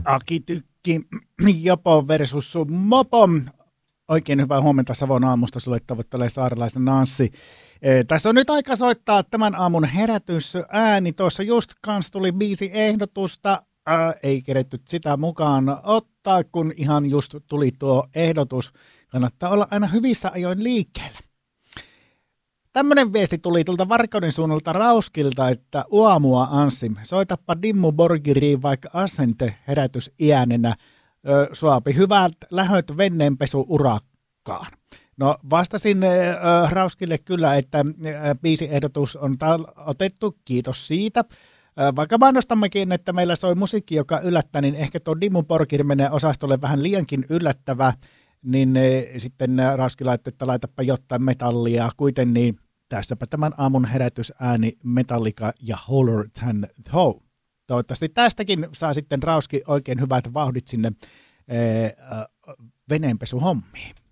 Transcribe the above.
Aki Tykki, Jopo versus Mopo. Oikein hyvää huomenta Savon aamusta sulle tavoittelee saarelaisen Nanssi. Tässä on nyt aika soittaa tämän aamun herätysääni. Tuossa just kans tuli 5 ehdotusta. Ei keretty sitä mukaan ottaa, kun ihan just tuli tuo ehdotus. Kannattaa olla aina hyvissä ajoin liikkeellä. Tämmöinen viesti tuli tuolta Varkauden suunnalta Rauskilta, että uamua Anssi, soitappa Dimmu Borgiriin vaikka asente herätysiänenä, suopi hyvät lähöt venneenpesu-urakkaan. No vastasin Rauskille kyllä, että biisiehdotus on otettu, kiitos siitä. Vaikka mainostammekin, että meillä soi musiikki, joka yllättää, niin ehkä tuo Dimmu Borgir menee osastolle vähän liiankin yllättävä, niin sitten Rauski laittoi, että laitapa jotain metallia kuitenkin, niin tässäpä tämän aamun herätysääni Metallica ja Holler Than Thou. Toivottavasti tästäkin saa sitten Rauski oikein hyvät vauhdit sinne veneenpesuhommiin.